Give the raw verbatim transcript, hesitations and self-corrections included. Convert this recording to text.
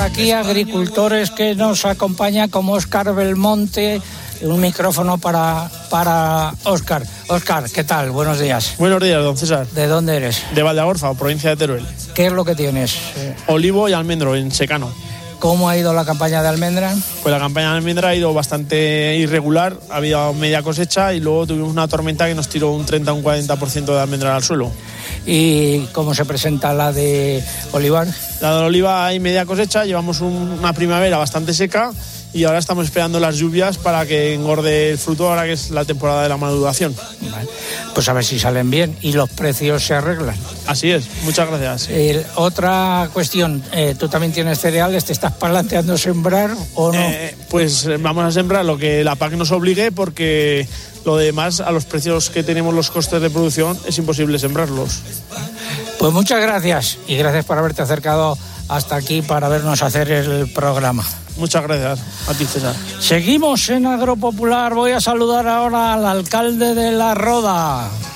Aquí agricultores que nos acompañan como Óscar Belmonte. Un micrófono para, para Óscar. Óscar, ¿qué tal? Buenos días. Buenos días, don César. ¿De dónde eres? De Valdeagorza, provincia de Teruel. ¿Qué es lo que tienes? Olivo y almendro en secano. ¿Cómo ha ido la campaña de almendra? Pues la campaña de almendra ha ido bastante irregular. Había media cosecha y luego tuvimos una tormenta que nos tiró un treinta a un cuarenta por ciento de almendra al suelo. ¿Y cómo se presenta la de olivar? La de oliva hay media cosecha, llevamos un, una primavera bastante seca y ahora estamos esperando las lluvias para que engorde el fruto ahora que es la temporada de la maduración. Vale. Pues a ver si salen bien y los precios se arreglan. Así es, muchas gracias. Eh, otra cuestión, eh, ¿tú también tienes cereales? ¿Te estás planteando sembrar o no? Eh, pues vamos a sembrar lo que la P A C nos obligue porque lo demás, a los precios que tenemos los costes de producción, es imposible sembrarlos. Pues muchas gracias y gracias por haberte acercado hasta aquí para vernos hacer el programa. Muchas gracias a ti, César. Seguimos en Agropopular. Voy a saludar ahora al alcalde de La Roda.